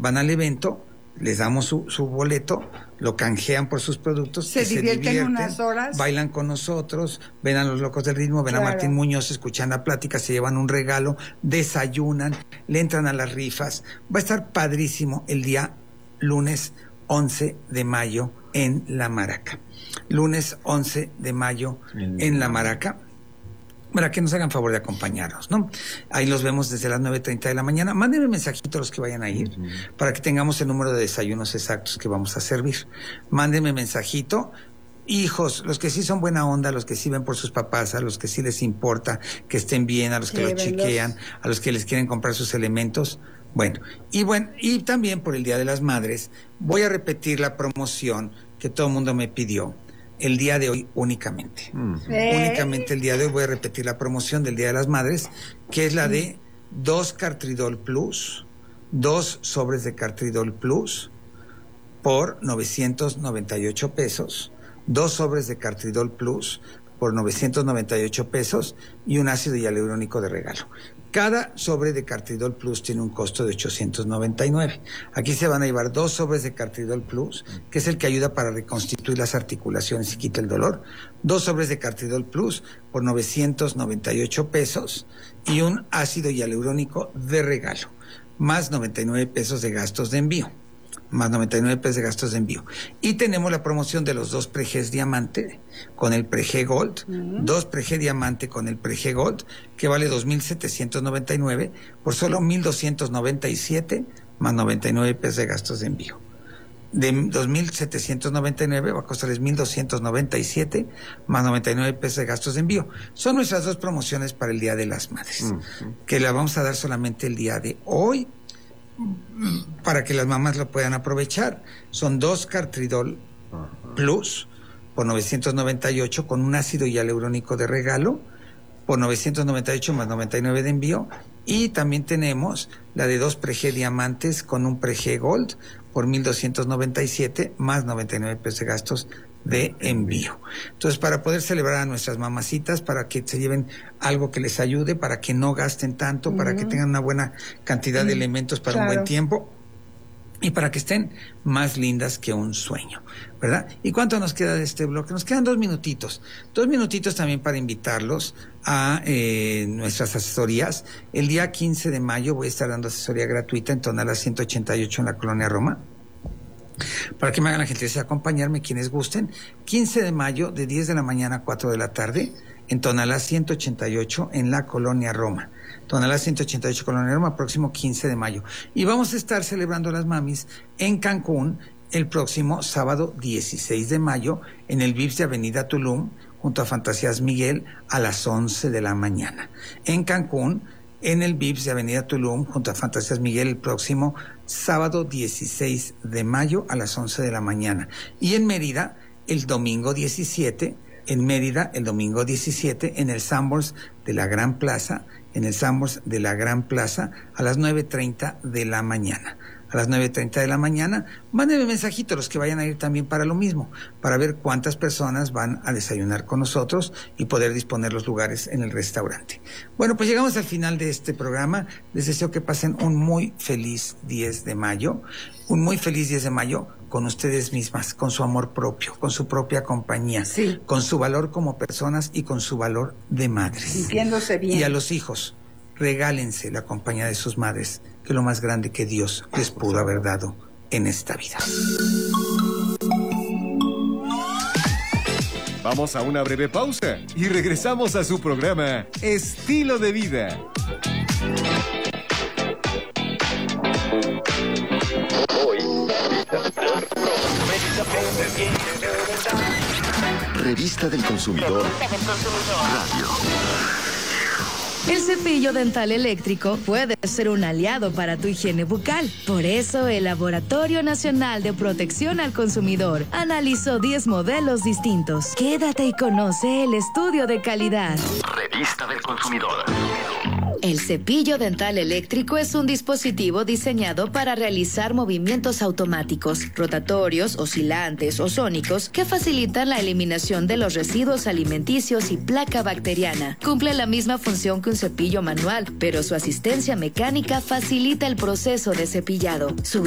van al evento, les damos su boleto, lo canjean por sus productos, se divierten unas horas, bailan con nosotros, ven a los Locos del Ritmo, ven a Martín Muñoz, escuchan la plática, se llevan un regalo, desayunan, le entran a las rifas. Va a estar padrísimo el día lunes 11 de mayo en La Maraca. Lunes 11 de mayo en La Maraca. Para que nos hagan favor de acompañarnos, ¿no? Ahí los vemos desde las 9:30 de la mañana. Mándenme mensajito a los que vayan a ir, para que tengamos el número de desayunos exactos que vamos a servir. Mándenme mensajito. Hijos, los que sí son buena onda, los que sí ven por sus papás, a los que sí les importa que estén bien, a los que los chequean, a los que les quieren comprar sus elementos. Bueno, y también por el Día de las Madres, voy a repetir la promoción que todo el mundo me pidió. El día de hoy únicamente. Únicamente el día de hoy voy a repetir la promoción del Día de las Madres, que es la de 2 Cartridol Plus, 2 sobres de Cartridol Plus por 998 pesos, 2 sobres de Cartridol Plus por 998 pesos y un ácido hialurónico de regalo. Cada sobre de Cartridol Plus tiene un costo de 899. Aquí se van a llevar 2 sobres de Cartridol Plus, que es el que ayuda para reconstituir las articulaciones y quita el dolor. 2 sobres de Cartridol Plus por 998 pesos y un ácido hialurónico de regalo, más 99 pesos de gastos de envío. Más 99 pesos de gastos de envío. Y tenemos la promoción de los 2 Pre-Gs Diamante con el Pre-G Gold, 2 Pre-G Diamante con el Pre-G Gold, que vale 2,799 por solo 1,297 más 99 pesos de gastos de envío. De 2,799 va a costarles 1,297 más 99 pesos de gastos de envío. Son nuestras 2 promociones para el Día de las Madres, que la vamos a dar solamente el día de hoy, para que las mamás lo puedan aprovechar. Son 2 Cartridol Plus por 998 con un ácido hialurónico de regalo por 998 más 99 de envío. Y también tenemos la de 2 Pre-G Diamantes con un Pre-G Gold por 1,297 más 99 pesos de gastos de envío. Entonces, para poder celebrar a nuestras mamacitas, para que se lleven algo que les ayude, para que no gasten tanto, para que tengan una buena cantidad de elementos para un buen tiempo y para que estén más lindas que un sueño, ¿verdad? ¿Y cuánto nos queda de este bloque? Nos quedan 2 minutitos. 2 minutitos también para invitarlos a nuestras asesorías. El día 15 de mayo voy a estar dando asesoría gratuita en Tonalá 188 en la Colonia Roma. Para que me hagan la gentileza de acompañarme quienes gusten. 15 de mayo de 10 de la mañana a 4 de la tarde en Tonalá 188 en la Colonia Roma. Tonalá 188 Colonia Roma, próximo 15 de mayo. Y vamos a estar celebrando las mamis en Cancún el próximo sábado 16 de mayo en el Vips de Avenida Tulum junto a Fantasías Miguel a las 11 de la mañana. En Cancún, en el Vips de Avenida Tulum junto a Fantasías Miguel el próximo sábado 16 de mayo a las 11 de la mañana. Y en Mérida, el domingo 17, en Mérida, el domingo 17, en el Sanborns de la Gran Plaza, en el Sanborns de la Gran Plaza, a las 9:30 de la mañana. A las 9:30 de la mañana, mándenme mensajito los que vayan a ir también para lo mismo, para ver cuántas personas van a desayunar con nosotros y poder disponer los lugares en el restaurante. Bueno, pues llegamos al final de este programa. Les deseo que pasen un muy feliz 10 de mayo, un muy feliz 10 de mayo con ustedes mismas, con su amor propio, con su propia compañía, con su valor como personas y con su valor de madres. Sintiéndose bien. Y a los hijos, regálense la compañía de sus madres, que es lo más grande que Dios les pudo haber dado en esta vida. Vamos a una breve pausa y regresamos a su programa Estilo de Vida. Revista del Consumidor. Radio. El cepillo dental eléctrico puede ser un aliado para tu higiene bucal. Por eso, el Laboratorio Nacional de Protección al Consumidor analizó 10 modelos distintos. Quédate y conoce el estudio de calidad. Revista del Consumidor. El cepillo dental eléctrico es un dispositivo diseñado para realizar movimientos automáticos, rotatorios, oscilantes o sónicos que facilitan la eliminación de los residuos alimenticios y placa bacteriana. Cumple la misma función que un cepillo manual, pero su asistencia mecánica facilita el proceso de cepillado. Su